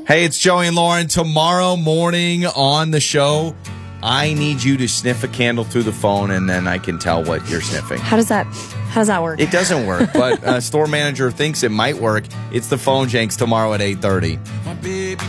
Hey, it's Joey and Lauren. Tomorrow morning on the show, I need you to sniff a candle through the phone, and then I can tell what you're sniffing. How does that work? It doesn't work, but store manager thinks it might work. It's the phone janks tomorrow at 8:30.